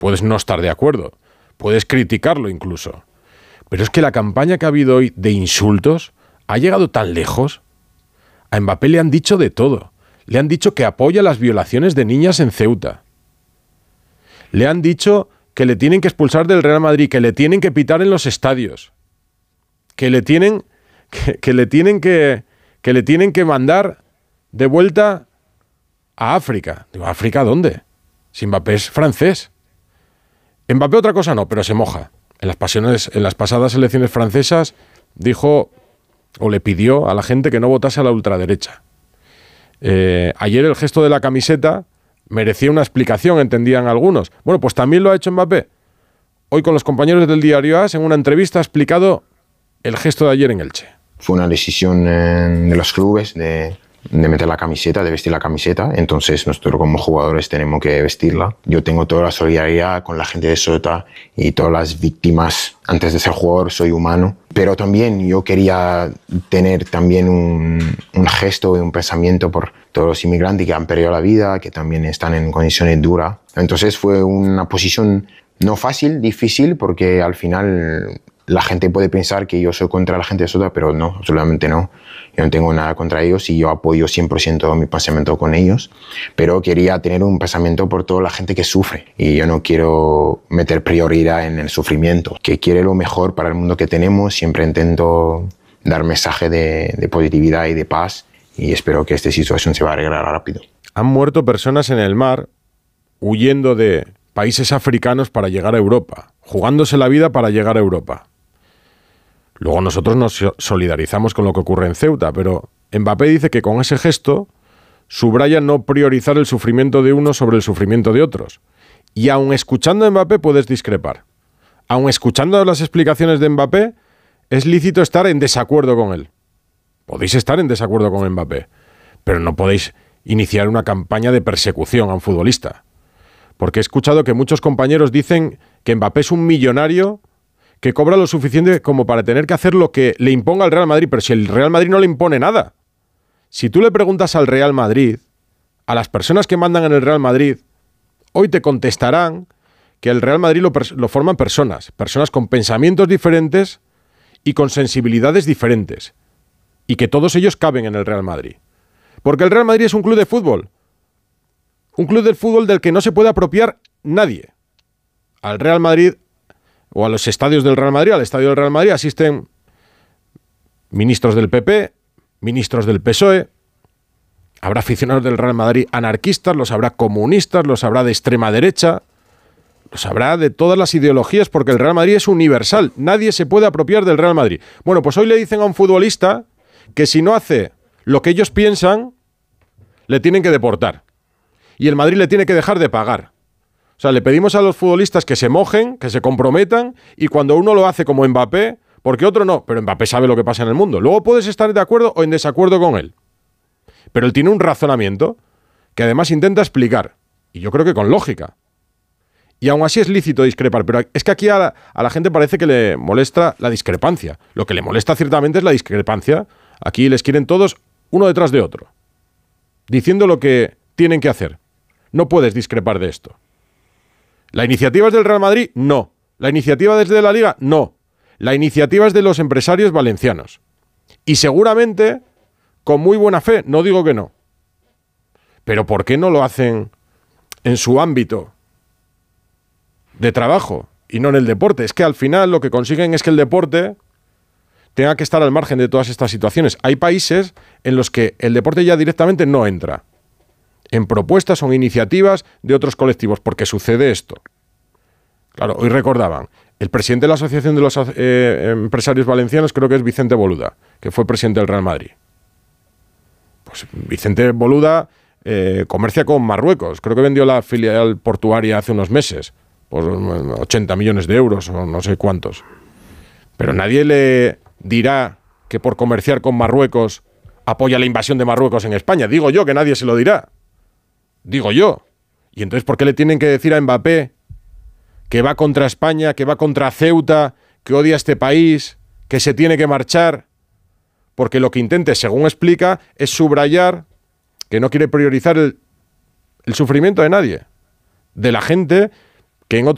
puedes no estar de acuerdo, puedes criticarlo incluso. Pero es que la campaña que ha habido hoy de insultos ha llegado tan lejos. A Mbappé le han dicho de todo. Le han dicho que apoya las violaciones de niñas en Ceuta. Le han dicho que le tienen que expulsar del Real Madrid, que le tienen que pitar en los estadios, que le tienen que mandar de vuelta a África. Digo, ¿África dónde? Si Mbappé es francés. Mbappé otra cosa no, pero se moja. En las pasadas elecciones francesas dijo o le pidió a la gente que no votase a la ultraderecha. Ayer el gesto de la camiseta merecía una explicación, entendían algunos. Bueno, pues también lo ha hecho Mbappé. Hoy con los compañeros del diario AS, en una entrevista, ha explicado el gesto de ayer en Elche. Fue una decisión de los clubes de meter la camiseta, de vestir la camiseta. Entonces nosotros como jugadores tenemos que vestirla. Yo tengo toda la solidaridad con la gente de Ceuta y todas las víctimas. Antes de ser jugador soy humano, pero también yo quería tener también un gesto y un pensamiento por todos los inmigrantes que han perdido la vida, que también están en condiciones duras. Entonces fue una posición no fácil, difícil, porque al final la gente puede pensar que yo soy contra la gente de Ceuta, pero no, absolutamente no. Yo no tengo nada contra ellos y yo apoyo 100% mi pensamiento con ellos, pero quería tener un pensamiento por toda la gente que sufre y yo no quiero meter prioridad en el sufrimiento, que quiere lo mejor para el mundo que tenemos. Siempre intento dar mensaje de positividad y de paz y espero que esta situación se va a arreglar rápido. Han muerto personas en el mar huyendo de países africanos para llegar a Europa, jugándose la vida para llegar a Europa. Luego nosotros nos solidarizamos con lo que ocurre en Ceuta, pero Mbappé dice que con ese gesto subraya no priorizar el sufrimiento de unos sobre el sufrimiento de otros. Y aun escuchando a Mbappé puedes discrepar. Aun escuchando las explicaciones de Mbappé, es lícito estar en desacuerdo con él. Podéis estar en desacuerdo con Mbappé, pero no podéis iniciar una campaña de persecución a un futbolista. Porque he escuchado que muchos compañeros dicen que Mbappé es un millonario que cobra lo suficiente como para tener que hacer lo que le imponga el Real Madrid, pero si el Real Madrid no le impone nada. Si tú le preguntas al Real Madrid, a las personas que mandan en el Real Madrid, hoy te contestarán que el Real Madrid lo forman personas con pensamientos diferentes y con sensibilidades diferentes, y que todos ellos caben en el Real Madrid. Porque el Real Madrid es un club de fútbol del que no se puede apropiar nadie. Al Real Madrid o a los estadios del Real Madrid, al estadio del Real Madrid asisten ministros del PP, ministros del PSOE, habrá aficionados del Real Madrid anarquistas, los habrá comunistas, los habrá de extrema derecha, los habrá de todas las ideologías, porque el Real Madrid es universal, nadie se puede apropiar del Real Madrid. Bueno, pues hoy le dicen a un futbolista que si no hace lo que ellos piensan, le tienen que deportar. Y el Madrid le tiene que dejar de pagar. O sea, le pedimos a los futbolistas que se mojen, que se comprometan, y cuando uno lo hace como Mbappé, porque otro no, pero Mbappé sabe lo que pasa en el mundo. Luego puedes estar de acuerdo o en desacuerdo con él. Pero él tiene un razonamiento que además intenta explicar, y yo creo que con lógica. Y aún así es lícito discrepar, pero es que aquí a la gente parece que le molesta la discrepancia. Lo que le molesta ciertamente es la discrepancia. Aquí les quieren todos uno detrás de otro, diciendo lo que tienen que hacer. No puedes discrepar de esto. ¿La iniciativa es del Real Madrid? No. ¿La iniciativa es de la Liga? No. La iniciativa es de los empresarios valencianos. Y seguramente con muy buena fe, no digo que no. Pero ¿por qué no lo hacen en su ámbito de trabajo y no en el deporte? Es que al final lo que consiguen es que el deporte tenga que estar al margen de todas estas situaciones. Hay países en los que el deporte ya directamente no entra en propuestas o en iniciativas de otros colectivos, porque sucede esto. Claro, hoy recordaban, el presidente de la Asociación de los Empresarios Valencianos creo que es Vicente Boluda, que fue presidente del Real Madrid. Pues Vicente Boluda comercia con Marruecos, creo que vendió la filial portuaria hace unos meses, por 80 millones de euros o no sé cuántos. Pero nadie le dirá que por comerciar con Marruecos apoya la invasión de Marruecos en España. Digo yo que nadie se lo dirá. Digo yo. ¿Y entonces por qué le tienen que decir a Mbappé que va contra España, que va contra Ceuta, que odia este país, que se tiene que marchar? Porque lo que intente, según explica, es subrayar que no quiere priorizar el sufrimiento de nadie, de la gente que en otros